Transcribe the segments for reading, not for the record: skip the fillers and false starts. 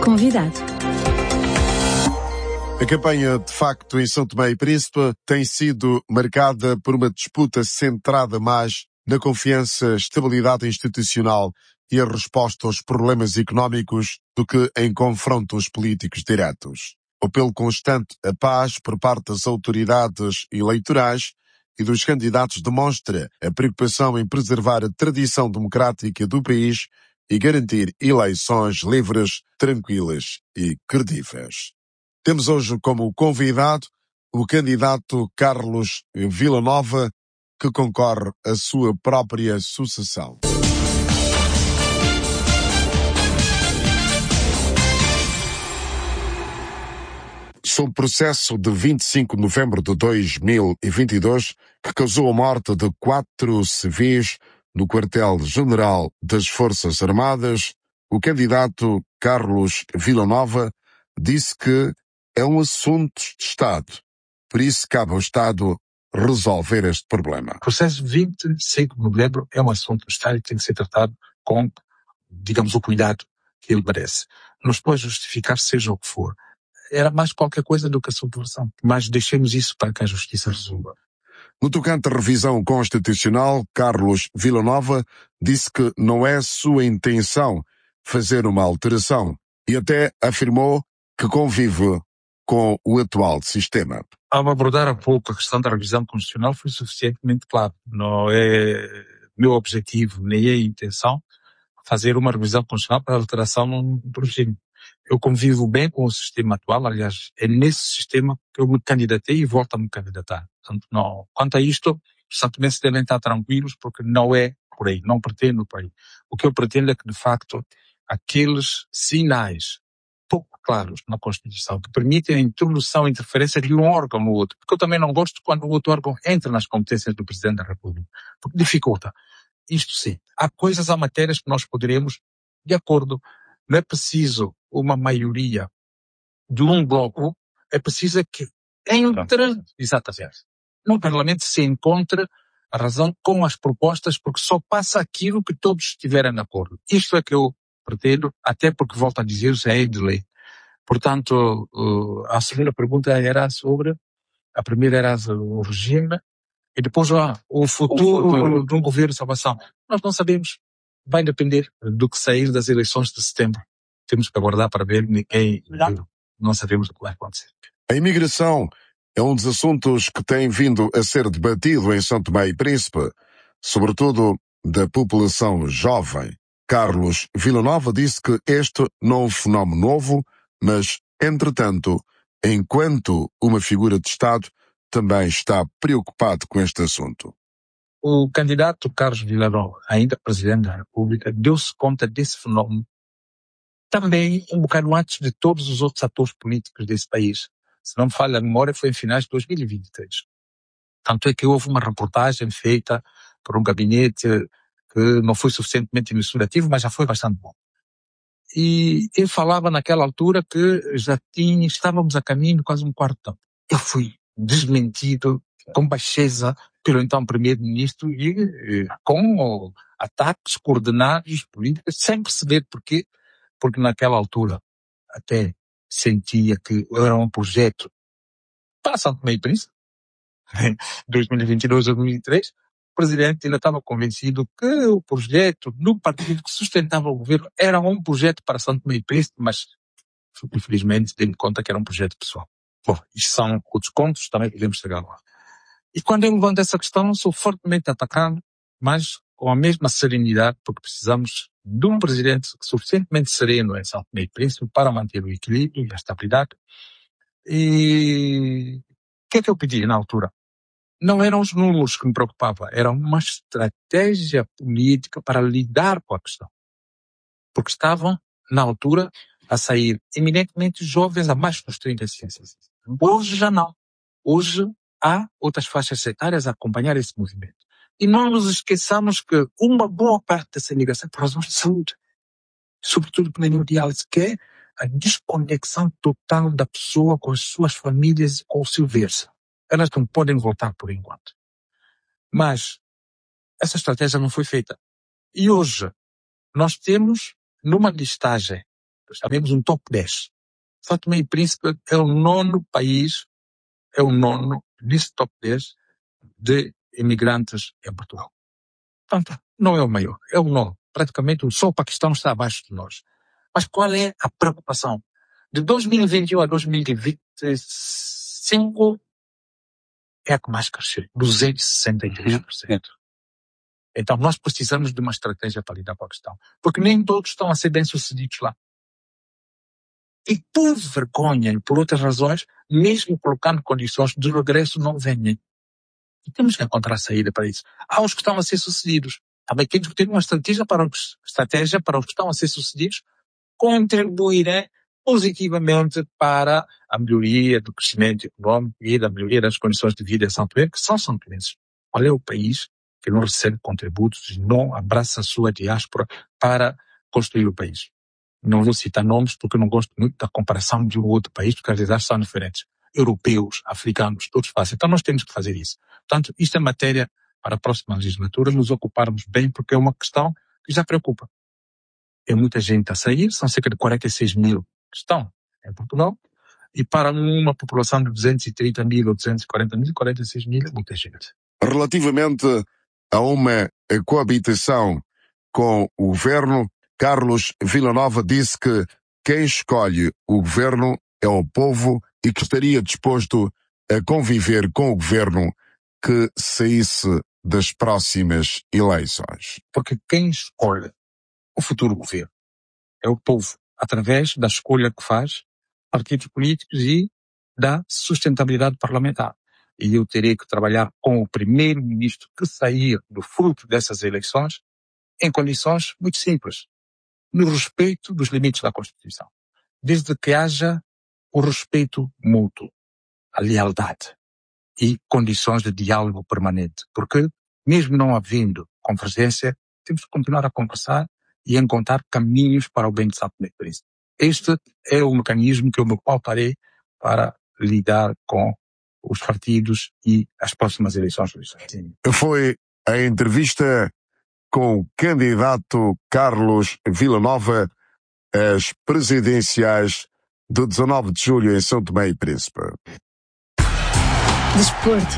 Convidado. A campanha, de facto, em São Tomé e Príncipe tem sido marcada por uma disputa centrada mais na confiança, estabilidade institucional e a resposta aos problemas económicos do que em confrontos políticos diretos. O apelo constante à paz por parte das autoridades eleitorais e dos candidatos demonstra a preocupação em preservar a tradição democrática do país e garantir eleições livres, tranquilas e credíveis. Temos hoje como convidado o candidato Carlos Villanova, que concorre à sua própria sucessão. Sob o processo de 25 de novembro de 2022, que causou a morte de 4 civis no quartel-general das Forças Armadas, o candidato Carlos Villanova disse que é um assunto de Estado. Por isso cabe ao Estado resolver este problema. O processo de 25 de novembro é um assunto do Estado e tem que ser tratado com, digamos, o cuidado que ele merece. Não se pode justificar seja o que for. Era mais qualquer coisa do que a subversão. Mas deixemos isso para que a Justiça resolva. No tocante à revisão constitucional, Carlos Villanova disse que não é sua intenção fazer uma alteração e até afirmou que convive com o atual sistema. Ao abordar há pouco a questão da revisão constitucional foi suficientemente claro. Não é meu objetivo, nem é a intenção fazer uma revisão constitucional para alteração do regime. Eu convivo bem com o sistema atual, aliás, é nesse sistema que eu me candidatei e volto a me candidatar. Portanto, não. Quanto a isto, os santomenses devem estar tranquilos porque não é por aí, não pretendo por aí. O que eu pretendo é que, de facto, aqueles sinais pouco claros na Constituição que permitem a introdução e interferência de um órgão no outro, porque eu também não gosto quando o outro órgão entra nas competências do Presidente da República, porque dificulta. Isto sim, há matérias que nós poderemos, de acordo, não é preciso uma maioria de um bloco, é preciso que exatamente, no Parlamento se encontre a razão com as propostas, porque só passa aquilo que todos estiverem de acordo. Isto é que eu pretendo, até porque, volto a dizer, já é de lei. Portanto, a segunda pergunta era sobre, a primeira era o regime, e depois o futuro de um governo de salvação. Nós não sabemos. Vai depender do que sair das eleições de setembro. Temos que aguardar para ver. Não sabemos o que vai acontecer. A imigração é um dos assuntos que tem vindo a ser debatido em São Tomé e Príncipe, sobretudo da população jovem. Carlos Villanova disse que este não é um fenómeno novo, mas, entretanto, enquanto uma figura de Estado, também está preocupado com este assunto. O candidato Carlos Villanova, ainda Presidente da República, deu-se conta desse fenómeno também um bocado antes de todos os outros atores políticos desse país. Se não me falha a memória, foi em finais de 2023. Tanto é que houve uma reportagem feita por um gabinete que não foi suficientemente investigativo, mas já foi bastante bom. E ele falava naquela altura que estávamos a caminho de quase um quarto de tempo. Eu fui desmentido com baixeza pelo então primeiro-ministro e com ataques coordenados políticos, sem perceber porquê, porque naquela altura até sentia que era um projeto para São Tomé e Príncipe, 2022 a 2023, o presidente ainda estava convencido que o projeto do partido que sustentava o governo era um projeto para São Tomé e Príncipe, mas infelizmente dei-me conta que era um projeto pessoal. Bom, isto são outros contos, também podemos chegar lá. E quando eu levanto essa questão, sou fortemente atacado, mas com a mesma serenidade, porque precisamos de um presidente suficientemente sereno em São Tomé e Príncipe para manter o equilíbrio e a estabilidade. E o que é que eu pedi na altura? Não eram os números que me preocupavam, era uma estratégia política para lidar com a questão. Porque estavam, na altura, a sair eminentemente jovens abaixo dos 35. Hoje já não. Hoje há outras faixas etárias a acompanhar esse movimento. E não nos esqueçamos que uma boa parte dessa migração é por razões de saúde. Sobretudo pela hemodiálise, que é a desconexão total da pessoa com as suas famílias e com o seu verso. Elas não podem voltar por enquanto. Mas essa estratégia não foi feita. E hoje nós temos, numa listagem Chamemos um top 10. São Tomé e Príncipe é o 9º país, desse top 10 de imigrantes em Portugal. Portanto, não é o maior, é o 9. Praticamente só o Paquistão está abaixo de nós. Mas qual é a preocupação? De 2021 a 2025 é a que mais cresceu, 263%. Então nós precisamos de uma estratégia para lidar com a questão, porque nem todos estão a ser bem-sucedidos lá. E por vergonha e por outras razões, mesmo colocando condições de regresso, não vêm. E temos que encontrar saída para isso. Há os que estão a ser sucedidos. Também queremos ter uma estratégia para os que estão a ser sucedidos contribuírem positivamente para a melhoria do crescimento económico e da melhoria das condições de vida em São Tomé, que são santomenses. Qual é o país que não recebe contributos e não abraça a sua diáspora para construir o país? Não vou citar nomes porque eu não gosto muito da comparação de um outro país, porque as realidades são diferentes. Europeus, africanos, todos fazem. Então nós temos que fazer isso. Portanto, isto é matéria para a próxima legislatura, nos ocuparmos bem, porque é uma questão que já preocupa. É muita gente a sair, são cerca de 46 mil que estão em Portugal, e para uma população de 230 mil ou 240 mil, 46 mil é muita gente. Relativamente a uma coabitação com o governo, Carlos Villanova disse que quem escolhe o governo é o povo e que estaria disposto a conviver com o governo que saísse das próximas eleições. Porque quem escolhe o futuro governo é o povo, através da escolha que faz partidos políticos e da sustentabilidade parlamentar. E eu terei que trabalhar com o primeiro-ministro que sair do fruto dessas eleições em condições muito simples, no respeito dos limites da Constituição. Desde que haja o respeito mútuo, a lealdade e condições de diálogo permanente. Porque, mesmo não havendo convergência, temos que continuar a conversar e encontrar caminhos para o bem de São Tomé e Príncipe. Este é o mecanismo que eu me pautarei para lidar com os partidos e as próximas eleições legislativas. Foi a entrevista com o candidato Carlos Villanova às presidenciais de 19 de julho em São Tomé e Príncipe. Desporto.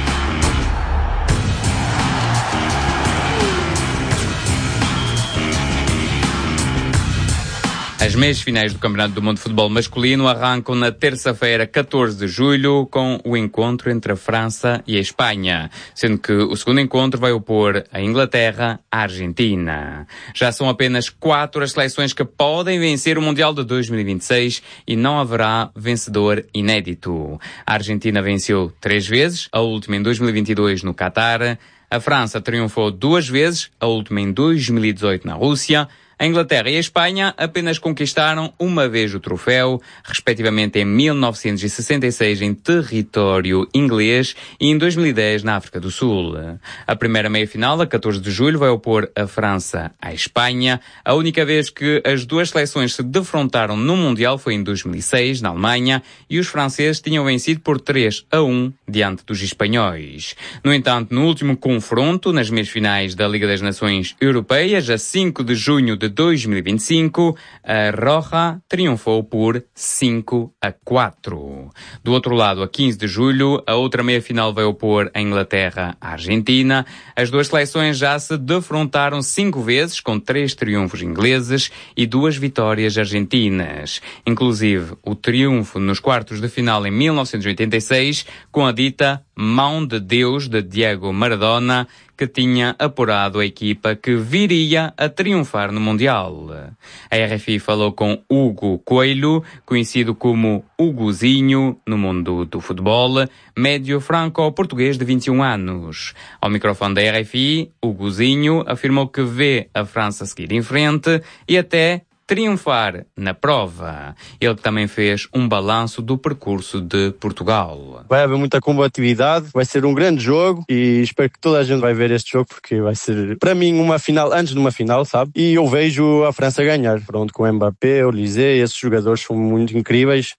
As meias finais do Campeonato do Mundo de Futebol Masculino arrancam na terça-feira, 14 de julho, com o encontro entre a França e a Espanha, sendo que o segundo encontro vai opor a Inglaterra à Argentina. Já são apenas 4 as seleções que podem vencer o Mundial de 2026 e não haverá vencedor inédito. A Argentina venceu 3 vezes, a última em 2022 no Catar. A França triunfou 2 vezes, a última em 2018 na Rússia. A Inglaterra e a Espanha apenas conquistaram uma vez o troféu, respectivamente em 1966 em território inglês e em 2010 na África do Sul. A primeira meia-final, a 14 de julho, vai opor a França à Espanha. A única vez que as duas seleções se defrontaram no Mundial foi em 2006, na Alemanha, e os franceses tinham vencido por 3-1 diante dos espanhóis. No entanto, no último confronto, nas meias-finais da Liga das Nações Europeias, a 5 de junho de 2025, a Roja triunfou por 5-4. Do outro lado, a 15 de julho, a outra meia-final vai opor a Inglaterra à Argentina. As duas seleções já se defrontaram 5 vezes, com 3 triunfos ingleses e 2 vitórias argentinas. Inclusive, o triunfo nos quartos de final em 1986, com a dita Mão de Deus de Diego Maradona, que tinha apurado a equipa que viria a triunfar no Mundial. A RFI falou com Hugo Coelho, conhecido como Hugozinho no mundo do futebol, médio franco-português de 21 anos. Ao microfone da RFI, Hugozinho afirmou que vê a França seguir em frente e até triunfar na prova. Ele também fez um balanço do percurso de Portugal. Vai haver muita combatividade, vai ser um grande jogo e espero que toda a gente vai ver este jogo porque vai ser, para mim, uma final antes de uma final, sabe? E eu vejo a França ganhar. Pronto, com o Mbappé, o Olise, esses jogadores são muito incríveis.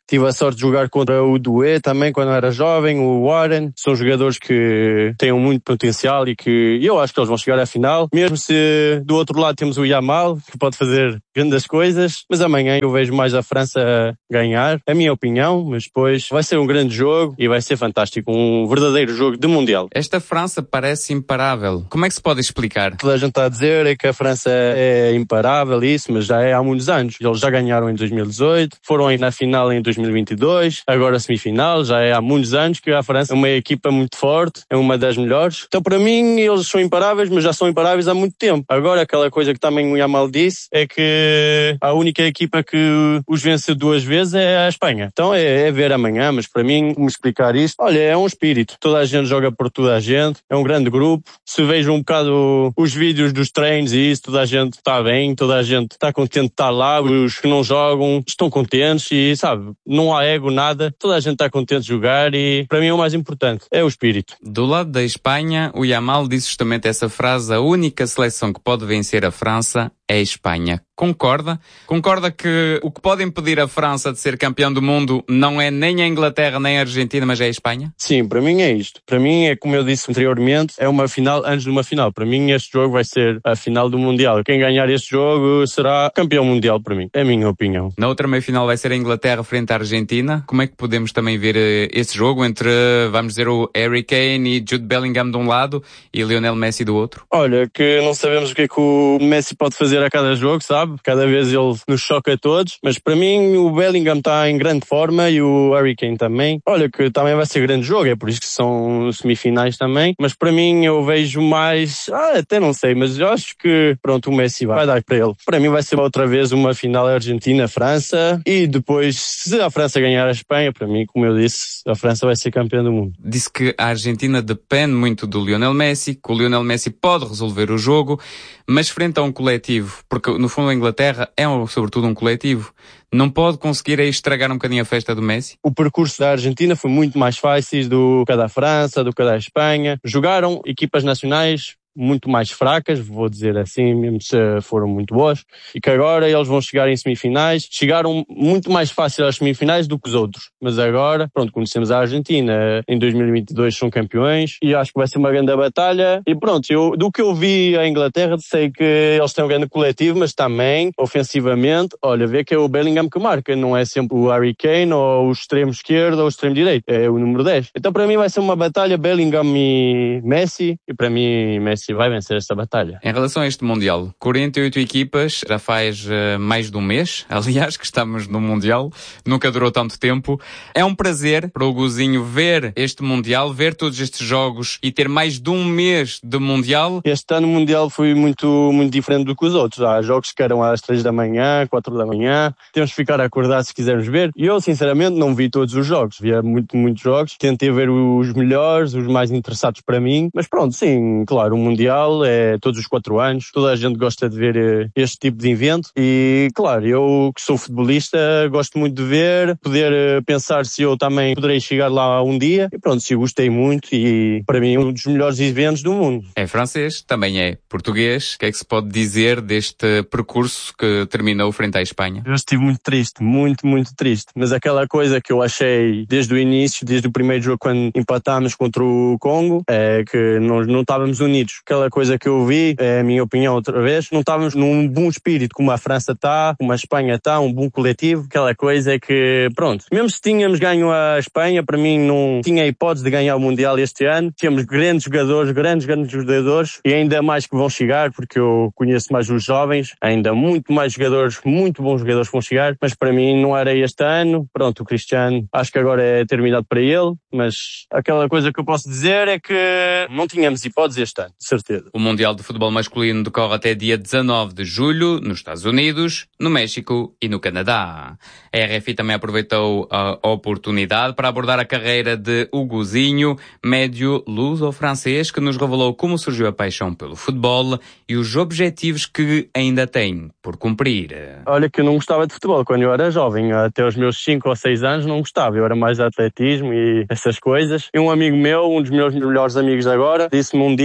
Tive a sorte de jogar contra o Doué também quando era jovem, o Warren. São jogadores que têm muito potencial e que eu acho que eles vão chegar à final. Mesmo se do outro lado temos o Yamal, que pode fazer grandes coisas. Mas amanhã eu vejo mais a França ganhar, é a minha opinião. Mas depois vai ser um grande jogo e vai ser fantástico. Um verdadeiro jogo de Mundial. Esta França parece imparável. Como é que se pode explicar? Toda a gente está a dizer é que a França é imparável, isso, mas já é há muitos anos. Eles já ganharam em 2018, foram na final em 2022, agora semifinal, já é há muitos anos que a França é uma equipa muito forte, é uma das melhores. Então para mim eles são imparáveis, mas já são imparáveis há muito tempo. Agora aquela coisa que também o Yamal disse é que a única equipa que os vence 2 vezes é a Espanha. Então é ver amanhã, mas para mim, como explicar isto? Olha, é um espírito. Toda a gente joga por toda a gente, é um grande grupo. Se vejo um bocado os vídeos dos treinos e isso, toda a gente está bem, toda a gente está contente de estar lá, os que não jogam estão contentes e, sabe, não há ego, nada. Toda a gente está contente de jogar e para mim é o mais importante, é o espírito. Do lado da Espanha, o Yamal disse justamente essa frase: a única seleção que pode vencer a França é a Espanha. Concorda? Concorda que o que pode impedir a França de ser campeão do mundo não é nem a Inglaterra nem a Argentina, mas é a Espanha? Sim, para mim é isto. Para mim é, como eu disse anteriormente, é uma final antes de uma final. Para mim este jogo vai ser a final do Mundial. Quem ganhar este jogo será campeão mundial para mim. É a minha opinião. Na outra meia-final vai ser a Inglaterra frente à Argentina. Como é que podemos também ver esse jogo entre, vamos dizer, o Harry Kane e Jude Bellingham de um lado e Lionel Messi do outro? Olha, que não sabemos o que é que o Messi pode fazer a cada jogo, sabe? Cada vez ele nos choca a todos, mas para mim o Bellingham está em grande forma e o Harry Kane também. Olha que também vai ser grande jogo, é por isso que são semifinais também, mas para mim eu vejo mais, até não sei, mas eu acho que pronto, o Messi vai dar para ele. Para mim vai ser outra vez uma final Argentina-França e depois, se a França ganhar a Espanha, para mim, como eu disse, a França vai ser campeã do mundo. Disse que a Argentina depende muito do Lionel Messi, que o Lionel Messi pode resolver o jogo, mas frente a um coletivo, porque no fundo a Inglaterra é sobretudo um coletivo, não pode conseguir aí estragar um bocadinho a festa do Messi? O percurso da Argentina foi muito mais fácil do que a da França, do que a da Espanha. Jogaram equipas nacionais muito mais fracas, vou dizer assim, mesmo se foram muito boas, e que agora eles vão chegar em semifinais. Chegaram muito mais fácil às semifinais do que os outros, mas agora, pronto, conhecemos a Argentina, em 2022 são campeões, e acho que vai ser uma grande batalha, e pronto, do que eu vi a Inglaterra, sei que eles têm um grande coletivo, mas também, ofensivamente, olha, vê que é o Bellingham que marca, não é sempre o Harry Kane, ou o extremo esquerdo, ou o extremo direito, é o número 10. Então para mim vai ser uma batalha Bellingham e Messi, e para mim Messi vai vencer esta batalha. Em relação a este Mundial, 48 equipas, já faz mais de um mês, aliás, que estamos no Mundial, nunca durou tanto tempo. É um prazer para o Guzinho ver este Mundial, ver todos estes jogos e ter mais de um mês de Mundial. Este ano o Mundial foi muito diferente do que os outros. Há jogos que eram às 3 da manhã, 4 da manhã, temos que ficar acordados se quisermos ver. E eu, sinceramente, não vi todos os jogos, via muitos jogos, tentei ver os melhores, os mais interessados para mim, mas pronto, sim, claro, o Mundial é todos os 4 anos, toda a gente gosta de ver este tipo de evento e, claro, eu que sou futebolista gosto muito de ver, poder pensar se eu também poderei chegar lá um dia e pronto, se eu gostei muito e para mim é um dos melhores eventos do mundo. É francês, também é português, o que é que se pode dizer deste percurso que terminou frente à Espanha? Eu estive muito triste, muito triste, mas aquela coisa que eu achei desde o início, desde o primeiro jogo quando empatámos contra o Congo, é que nós não estávamos unidos. Aquela coisa que eu vi, é a minha opinião outra vez, não estávamos num bom espírito como a França está, como a Espanha está, um bom coletivo. Aquela coisa é que, pronto, mesmo se tínhamos ganho a Espanha, para mim não tinha hipótese de ganhar o Mundial este ano. Tínhamos grandes jogadores e ainda mais que vão chegar, porque eu conheço mais os jovens, ainda muito mais jogadores, muito bons jogadores vão chegar, mas para mim não era este ano. Pronto, o Cristiano, acho que agora é terminado para ele, mas aquela coisa que eu posso dizer é que não tínhamos hipótese este ano, de certeza. O Mundial de Futebol Masculino decorre até dia 19 de julho, nos Estados Unidos, no México e no Canadá. A RFI também aproveitou a oportunidade para abordar a carreira de Hugozinho, médio luso-francês, que nos revelou como surgiu a paixão pelo futebol e os objetivos que ainda tem por cumprir. Olha que eu não gostava de futebol quando eu era jovem, até os meus 5 ou 6 anos não gostava, eu era mais de atletismo e essas coisas. E um amigo meu, um dos meus melhores amigos agora, disse-me um dia, olha,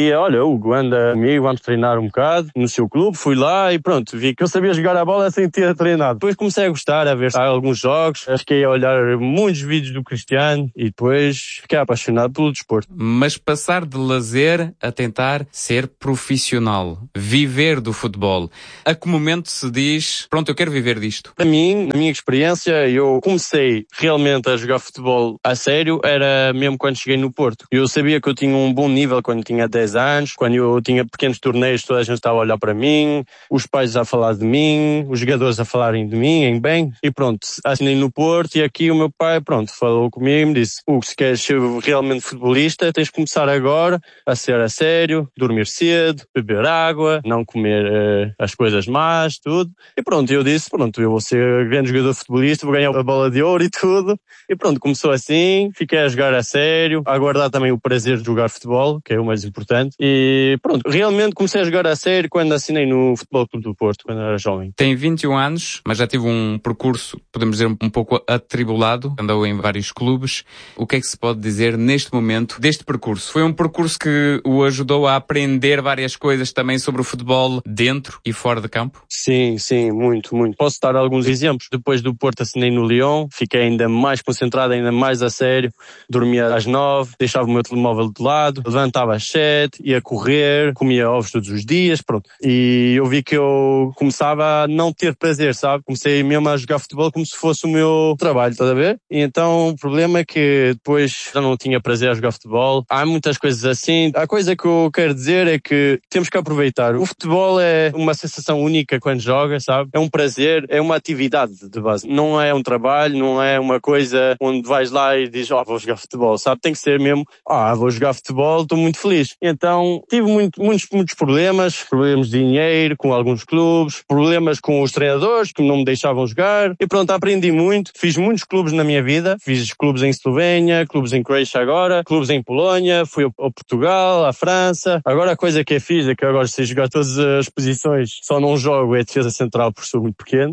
Hugo, anda comigo, vamos treinar um bocado no seu clube. Fui lá e pronto, vi que eu sabia jogar a bola sem ter treinado. Depois comecei a gostar, a ver alguns jogos, fiquei a olhar muitos vídeos do Cristiano e depois fiquei apaixonado pelo desporto. Mas passar de lazer a tentar ser profissional, viver do futebol, a que momento se diz, pronto, eu quero viver disto? Para mim, na minha experiência, eu comecei realmente a jogar futebol a sério, era mesmo quando cheguei no Porto. Eu sabia que eu tinha um bom nível quando tinha 10 anos, quando eu tinha pequenos torneios, toda a gente estava a olhar para mim, os pais a falar de mim, os jogadores a falarem de mim, em bem, e pronto, assinei no Porto e aqui o meu pai, pronto, falou comigo e me disse, Hugo, se queres ser realmente futebolista, tens de começar agora a ser a sério, dormir cedo, beber água, não comer as coisas más, tudo. E pronto, eu disse, pronto, eu vou ser grande jogador futebolista, vou ganhar a bola de ouro e tudo. E pronto, começou assim, fiquei a jogar a sério, a aguardar também o prazer de jogar futebol, que é o mais importante. E pronto, realmente comecei a jogar a sério quando assinei no Futebol Clube do Porto, quando era jovem. Tem 21 anos, mas já tive um percurso, podemos dizer, um pouco atribulado, andou em vários clubes. O que é que se pode dizer neste momento deste percurso? Foi um percurso que o ajudou a aprender várias coisas também sobre o futebol dentro e fora de campo? Sim, muito. Posso dar alguns exemplos. Depois do Porto assinei no Lyon, fiquei ainda mais concentrado, ainda mais a sério. Dormia às 9, deixava o meu telemóvel de lado, levantava às 7, ia correr, comia ovos todos os dias, pronto. E eu vi que eu começava a não ter prazer, sabe? Comecei mesmo a jogar futebol como se fosse o meu trabalho, estás a ver? E então o problema é que depois já não tinha prazer a jogar futebol. Há muitas coisas assim. A coisa que eu quero dizer é que temos que aproveitar. O futebol é uma sensação única quando joga, sabe? É um prazer, é uma atividade de base. Não é um trabalho, não é uma coisa onde vais lá e dizes, vou jogar futebol, sabe? Tem que ser mesmo, vou jogar futebol, estou muito feliz. Então, tive muitos problemas de dinheiro com alguns clubes, problemas com os treinadores que não me deixavam jogar. E pronto, aprendi muito. Fiz muitos clubes na minha vida. Fiz clubes em Eslovénia, clubes em Croácia agora, clubes em Polónia, fui ao Portugal, à França. Agora a coisa que é fiz é que eu agora sei jogar todas as posições, só não jogo é defesa central porque sou muito pequeno.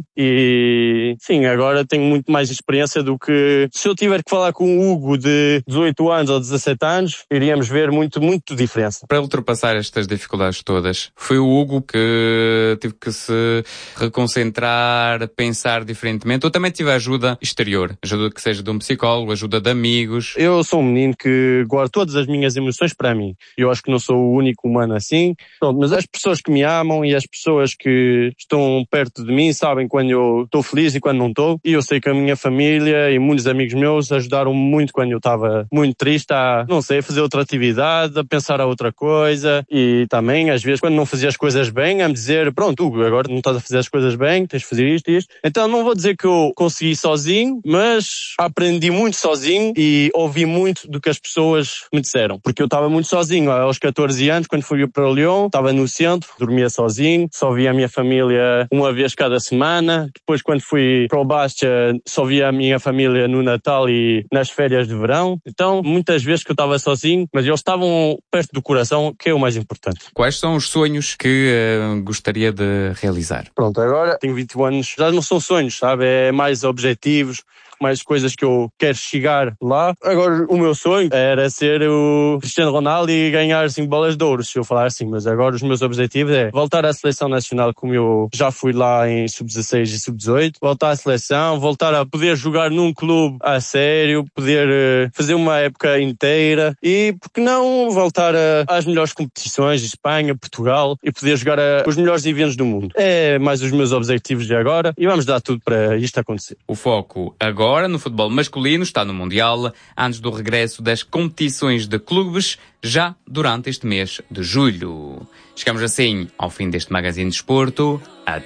E sim, agora tenho muito mais experiência do que se eu tiver que falar com o Hugo de 18 anos ou 17 anos, iríamos ver muito diferença. Para ultrapassar estas dificuldades todas, foi o Hugo que teve que se reconcentrar, pensar diferentemente, ou também tive ajuda exterior? Ajuda que seja de um psicólogo, ajuda de amigos? Eu sou um menino que guardo todas as minhas emoções para mim. Eu acho que não sou o único humano assim. Pronto, mas as pessoas que me amam e as pessoas que estão perto de mim sabem quando eu estou feliz e quando não estou. E eu sei que a minha família e muitos amigos meus ajudaram-me muito quando eu estava muito triste a fazer outra atividade, a pensar a outra coisa. E também, às vezes, quando não fazia as coisas bem, a me dizer, pronto, Hugo, agora não estás a fazer as coisas bem, tens de fazer isto e isto. Então não vou dizer que eu consegui sozinho, mas aprendi muito sozinho e ouvi muito do que as pessoas me disseram. Porque eu estava muito sozinho. Aos 14 anos, quando fui para o Lyon, estava no centro, dormia sozinho, só via a minha família uma vez cada semana. Depois, quando fui para o Bastia, só via a minha família no Natal e nas férias de verão. Então, muitas vezes que eu estava sozinho, mas eles estavam perto do coração, que é o mais importante. Quais são os sonhos que gostaria de realizar? Pronto, agora tenho 21 anos, já não são sonhos, sabe? É mais objetivos, mais coisas que eu quero chegar lá. Agora, o meu sonho era ser o Cristiano Ronaldo e ganhar 5 bolas de ouro, se eu falar assim. Mas agora os meus objetivos é voltar à seleção nacional, como eu já fui lá em sub-16 e sub-18. Voltar à seleção, voltar a poder jogar num clube a sério, poder fazer uma época inteira e, por que não, voltar às melhores competições de Espanha, Portugal e poder jogar os melhores eventos do mundo. É mais os meus objetivos de agora e vamos dar tudo para isto acontecer. O foco agora no futebol masculino está no Mundial, antes do regresso das competições de clubes, já durante este mês de julho. Chegamos assim ao fim deste Magazine de Desporto. Até